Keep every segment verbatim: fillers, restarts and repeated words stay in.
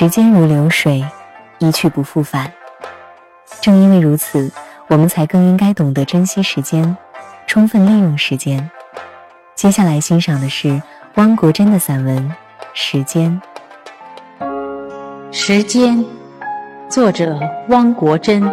时间如流水，一去不复返。正因为如此，我们才更应该懂得珍惜时间，充分利用时间。接下来欣赏的是汪国真的散文《时间》。 时间，作者汪国真。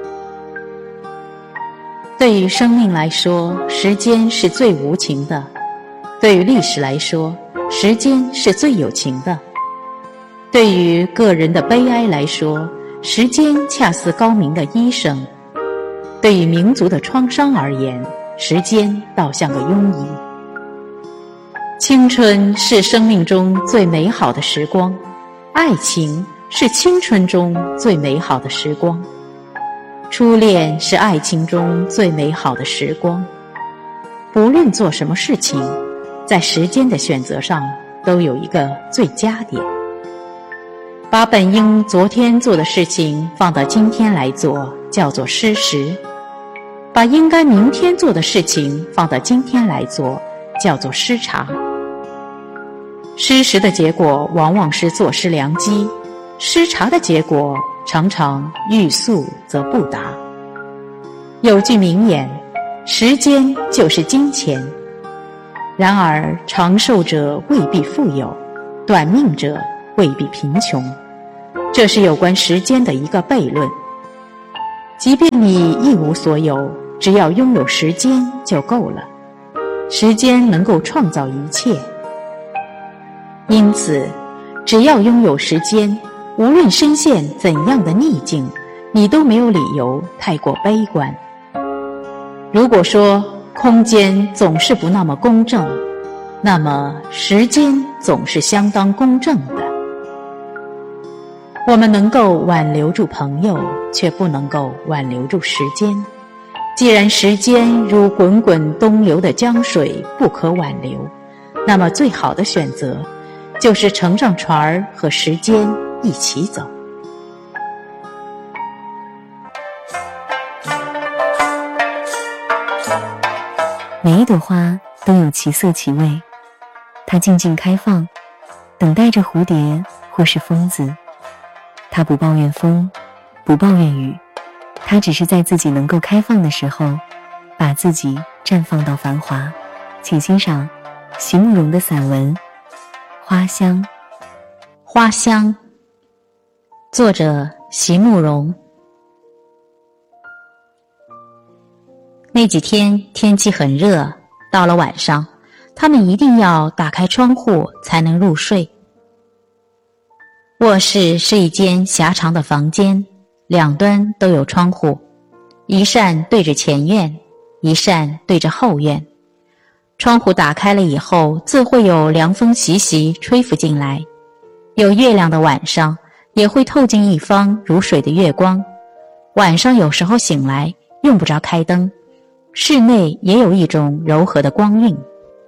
对于生命来说，时间是最无情的；对于历史来说，时间是最有情的；对于个人的悲哀来说，时间恰似高明的医生；对于民族的创伤而言，时间倒像个庸医。青春是生命中最美好的时光，爱情是青春中最美好的时光，初恋是爱情中最美好的时光。不论做什么事情，在时间的选择上都有一个最佳点。把本应昨天做的事情放到今天来做，叫做失时；把应该明天做的事情放到今天来做，叫做失察。失时的结果往往是坐失良机，失察的结果常常欲速则不达。有句名言，时间就是金钱。然而长寿者未必富有，短命者未必贫穷，这是有关时间的一个悖论。即便你一无所有，只要拥有时间就够了。时间能够创造一切，因此只要拥有时间，无论深陷怎样的逆境，你都没有理由太过悲观。如果说空间总是不那么公正，那么时间总是相当公正的。我们能够挽留住朋友，却不能够挽留住时间。既然时间如滚滚东流的江水，不可挽留，那么最好的选择就是乘上船儿和时间一起走。 每一朵花都有其色其味，它静静开放，等待着蝴蝶或是疯子。它不抱怨风，不抱怨雨，它只是在自己能够开放的时候，把自己绽放到繁华。请欣赏席慕容的散文《花香》。 花香，作者席慕容。那几天天气很热，到了晚上，他们一定要打开窗户才能入睡。卧室是一间狭长的房间，两端都有窗户，一扇对着前院，一扇对着后院。窗户打开了以后，自会有凉风习习吹拂进来，有月亮的晚上也会透进一方如水的月光。晚上有时候醒来用不着开灯，室内也有一种柔和的光晕。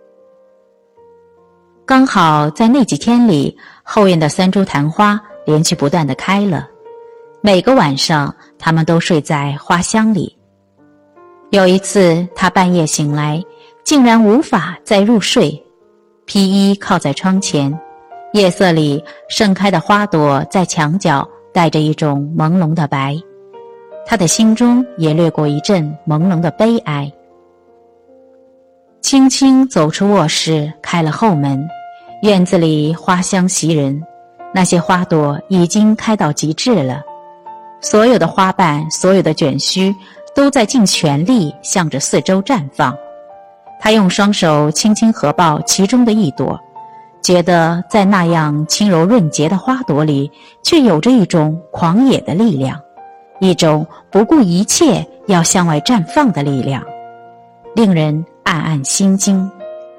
刚好在那几天里，后院的三株昙花连续不断地开了，每个晚上他们都睡在花香里。有一次他半夜醒来，竟然无法再入睡，披衣靠在窗前，夜色里盛开的花朵在墙角带着一种朦胧的白，他的心中也掠过一阵朦胧的悲哀。轻轻走出卧室，开了后门，院子里花香袭人，那些花朵已经开到极致了，所有的花瓣，所有的卷须都在尽全力向着四周绽放。他用双手轻轻合抱其中的一朵，觉得在那样轻柔润洁的花朵里，却有着一种狂野的力量，一种不顾一切要向外绽放的力量，令人暗暗心惊。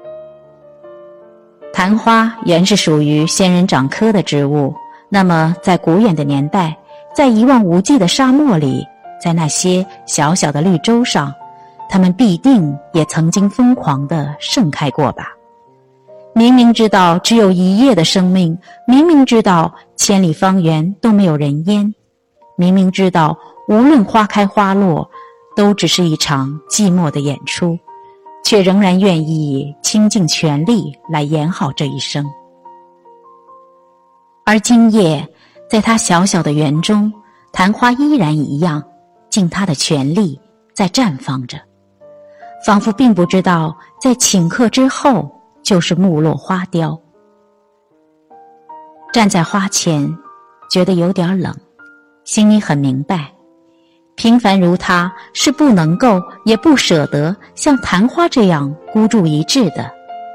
昙花原是属于仙人掌科的植物，那么在古远的年代，在一望无际的沙漠里，在那些小小的绿洲上，它们必定也曾经疯狂地盛开过吧。明明知道只有一夜的生命，明明知道千里方圆都没有人烟，明明知道无论花开花落，都只是一场寂寞的演出，却仍然愿意倾尽全力来演好这一生。而今夜， 在他小小的园中，昙花依然一样，尽他的全力在绽放着，仿佛并不知道在顷刻之后就是木落花凋。站在花前，觉得有点冷，心里很明白，平凡如他是不能够也不舍得像昙花这样孤注一掷的。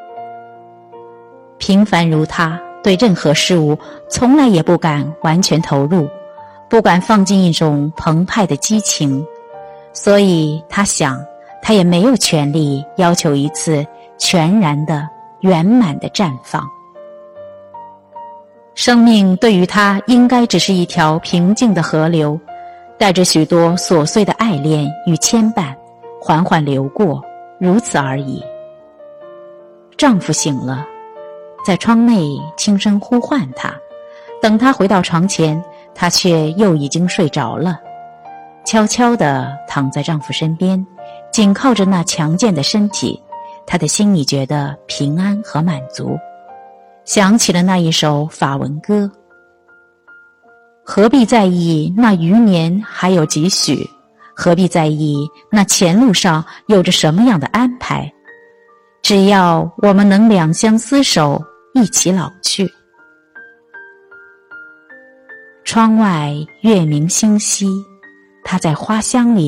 平凡如他对任何事物从来也不敢完全投入，不敢放进一种澎湃的激情，所以他想，他也没有权利要求一次全然的圆满的绽放。生命对于他应该只是一条平静的河流，带着许多琐碎的爱恋与牵绊，缓缓流过，如此而已。丈夫醒了，在窗内轻声呼唤他，等他回到床前，他却又已经睡着了，悄悄地躺在丈夫身边，紧靠着那强健的身体，他的心里觉得平安和满足，想起了那一首法文歌：何必在意那余年还有几许，何必在意那前路上有着什么样的安排，只要我们能两相厮守，一起老去。窗外月明星稀，他在花香里